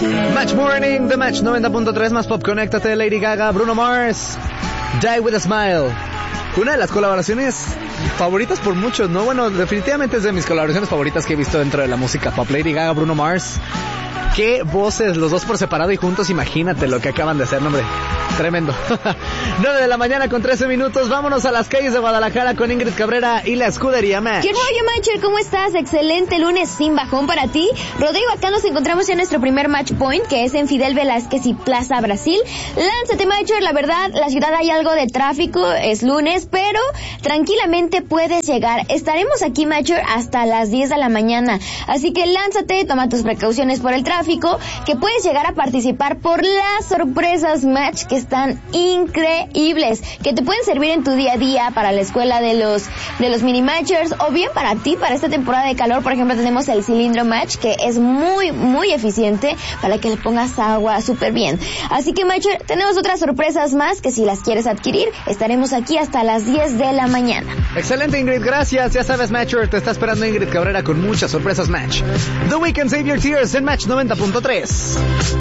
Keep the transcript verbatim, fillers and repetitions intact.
Match Morning, The Match noventa punto tres, más pop, conéctate, Lady Gaga, Bruno Mars, Die With A Smile. Una de las colaboraciones favoritas por muchos, ¿no? Bueno, definitivamente es de mis colaboraciones favoritas que he visto dentro de la música pop. Lady Gaga, Bruno Mars. Qué voces, los dos por separado y juntos, imagínate lo que acaban de hacer, hombre. Tremendo. nueve de la mañana con trece minutos. Vámonos a las calles de Guadalajara con Ingrid Cabrera y la escudería Match. ¿Qué rollo, Matcher? ¿Cómo estás? Excelente lunes sin bajón para ti. Rodrigo, acá nos encontramos en nuestro primer match point, que es en Fidel Velázquez y Plaza Brasil. Lánzate, Matcher. La verdad, la ciudad hay algo de tráfico, es lunes, pero tranquilamente puedes llegar. Estaremos aquí, Matcher, hasta las diez de la mañana. Así que lánzate, toma tus precauciones por el tráfico, que puedes llegar a participar por las sorpresas Match, que están increíbles, que te pueden servir en tu día a día para la escuela de los de los mini matchers, o bien para ti, para esta temporada de calor. Por ejemplo, tenemos el cilindro match, que es muy, muy eficiente para que le pongas agua súper bien. Así que, matcher, tenemos otras sorpresas más que si las quieres adquirir, estaremos aquí hasta las diez de la mañana. Excelente, Ingrid, gracias. Ya sabes, matcher, te está esperando Ingrid Cabrera con muchas sorpresas Match. The Weeknd, Save Your Tears en Match noventa punto tres.